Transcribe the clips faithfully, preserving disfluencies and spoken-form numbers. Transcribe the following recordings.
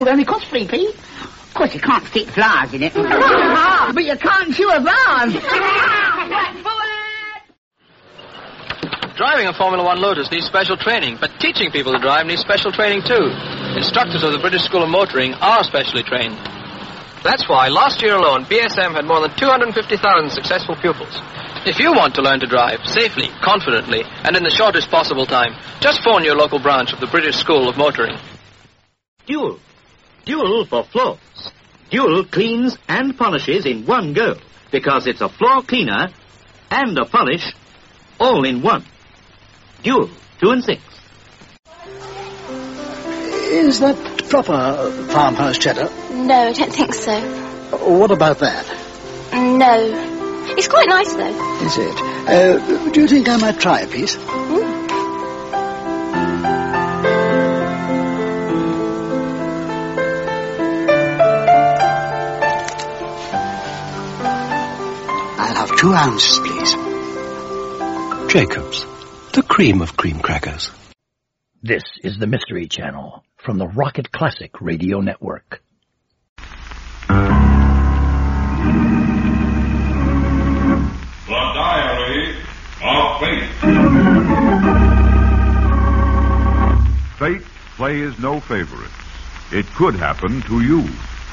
It only costs three p. Of course, you can't stick flowers in it. But you can't chew a vase. Driving a Formula One Lotus needs special training, but teaching people to drive needs special training too. Instructors of the British School of Motoring are specially trained. That's why last year alone, B S M had more than two hundred fifty thousand successful pupils. If you want to learn to drive safely, confidently, and in the shortest possible time, just phone your local branch of the British School of Motoring. Dual. Dual for floors. Dual cleans and polishes in one go, because it's a floor cleaner and a polish all in one. Dual, two and six. Is that proper farmhouse cheddar? No, I don't think so. What about that? No. It's quite nice, though. Is it? Uh, do you think I might try a piece? Mm. I'll have two ounces, please. Jacob's, the cream of cream crackers. This is the Mystery Channel from the Rocket Classic Radio Network. The Diary of Fate. Fate plays no favorites. It could happen to you.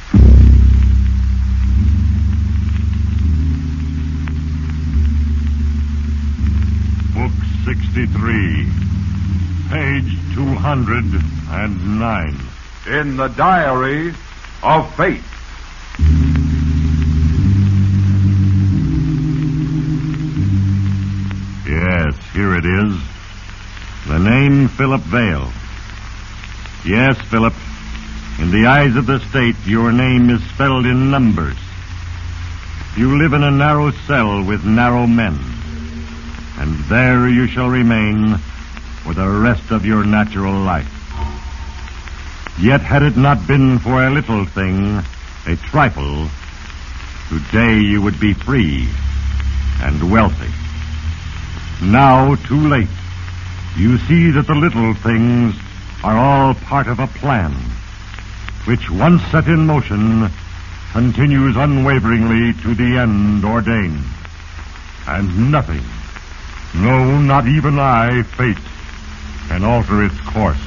Book sixty-three, page two hundred nine. In the Diary of Fate. Yes, here it is. The name Philip Vale. Yes, Philip. In the eyes of the state, your name is spelled in numbers. You live in a narrow cell with narrow men. And there you shall remain for the rest of your natural life. Yet had it not been for a little thing, a trifle, today you would be free and wealthy. Now, too late, you see that the little things are all part of a plan, which once set in motion, continues unwaveringly to the end ordained. And nothing, no, not even I, fate, can alter its course.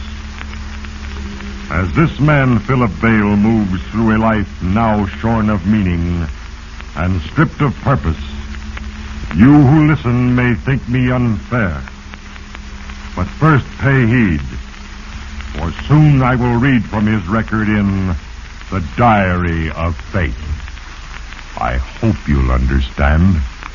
As this man, Philip Vale, moves through a life now shorn of meaning and stripped of purpose, you who listen may think me unfair. But first pay heed, for soon I will read from his record in the Diary of Fate. I hope you'll understand.